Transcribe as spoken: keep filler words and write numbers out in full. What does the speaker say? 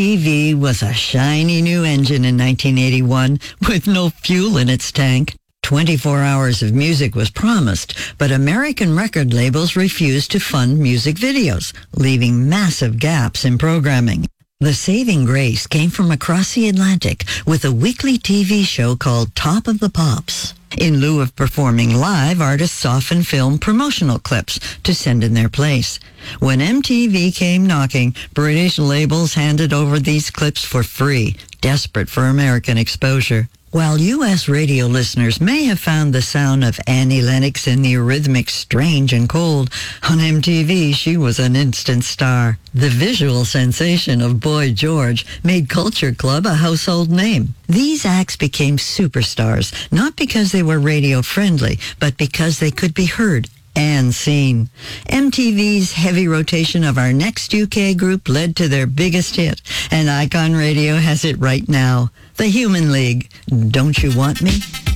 T V was a shiny new engine in nineteen eighty-one with no fuel in its tank. twenty-four hours of music was promised, but American record labels refused to fund music videos, leaving massive gaps in programming. The saving grace came from across the Atlantic with a weekly T V show called Top of the Pops. In lieu of performing live, artists often filmed promotional clips to send in their place. When M T V came knocking, British labels handed over these clips for free, desperate for American exposure. While U S radio listeners may have found the sound of Annie Lennox and the Eurythmics strange and cold, on M T V she was an instant star. The visual sensation of Boy George made Culture Club a household name. These acts became superstars, not because they were radio-friendly, but because they could be heard and seen. M T V's heavy rotation of our next U K group led to their biggest hit, and Icon Radio has it right now. The Human League. Don't You Want Me?